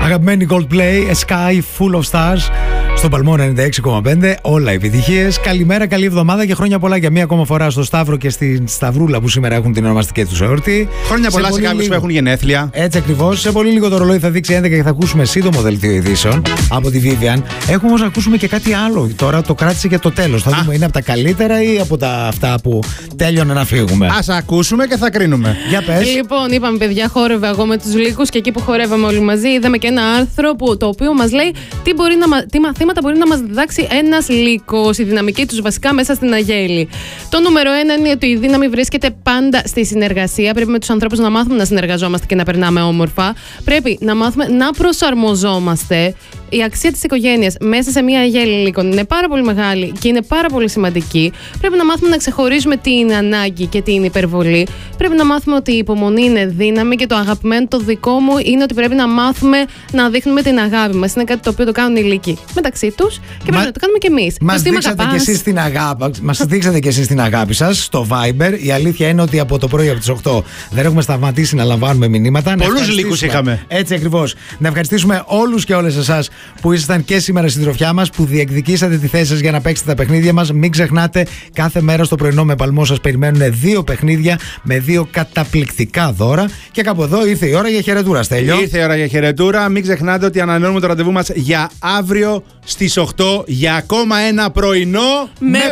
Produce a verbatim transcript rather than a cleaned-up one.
Αγαπημένη Coldplay, A Sky Full of Stars. Στον Παλμό ενενήντα έξι κόμμα πέντε, όλα επιτυχίες. Καλημέρα, καλή εβδομάδα και χρόνια πολλά για μία ακόμα φορά στο Σταύρο και στην Σταυρούλα που σήμερα έχουν την ονομαστική τους εορτή. Χρόνια πολλά σε, σε κάποιους που έχουν γενέθλια. Έτσι ακριβώς. Σε πολύ λίγο το ρολόι θα δείξει έντεκα και θα ακούσουμε σύντομο δελτίο ειδήσεων από τη Vivian. Έχουμε όμως να ακούσουμε και κάτι άλλο. Τώρα το κράτησε για το τέλος. Θα δούμε, είναι από τα καλύτερα ή από τα αυτά που τέλειωνε να φύγουμε. Ας ακούσουμε και θα κρίνουμε. Για πες. Λοιπόν, είπαμε παιδιά, χόρευα εγώ με τους λύκους και εκεί που χορεύαμε όλοι μαζί είδαμε και ένα άρθρο που, το οποίο μας λέει τι, μπορεί να, τι μαθήματα μπορεί να μας διδάξει ένας λύκος, η δυναμική τους βασικά μέσα στην Αγέλη. Το νούμερο ένα είναι ότι η δύναμη βρίσκεται πάντα στη συνεργασία. Πρέπει με τους ανθρώπους να μάθουμε να συνεργαζόμαστε και να περνάμε όμορφα. Πρέπει να μάθουμε να προσαρμοζόμαστε. Η αξία της οικογένειας μέσα σε μια Αγέλη λύκων είναι πάρα πολύ μεγάλη και είναι πάρα πολύ σημαντική. Πρέπει να μάθουμε να ξεχωρίζουμε τι είναι ανάγκη και τι είναι υπερβολή. Πρέπει να μάθουμε ότι η υπομονή είναι δύναμη και το αγαπημένο το δικό μου είναι ότι πρέπει να μάθουμε να δείχνουμε την αγάπη μας. Είναι κάτι το οποίο το κάνουν οι λύκοι μεταξύ τους και πρέπει Μα... να το κάνουμε και εμείς. Μας δείξατε και εσείς την αγάπη, μας δείξατε και εσείς την αγάπη σας στο Viber. Η αλήθεια είναι ότι από το πρωί από τις οκτώ δεν έχουμε σταματήσει να λαμβάνουμε μηνύματα. Πολλούς λύκους είχαμε. Έτσι ακριβώς. Να ευχαριστήσουμε όλους και όλες εσάς που ήσασταν και σήμερα στην τροφιά μας, που διεκδικήσατε τη θέση σας για να παίξετε τα παιχνίδια μας. Μην ξεχνάτε, κάθε μέρα στο πρωινό με Παλμό σας περιμένουν δύο παιχνίδια με δύο καταπληκτικά δώρα. Και κάπου εδώ ήρθε η ώρα για χαιρετούρα, Στέλιο. Ήρθε η ώρα για χαιρετούρα. Μην ξεχνάτε ότι ανανεώνουμε το ραντεβού μας για αύριο στις οκτώ για ακόμα ένα πρωινό με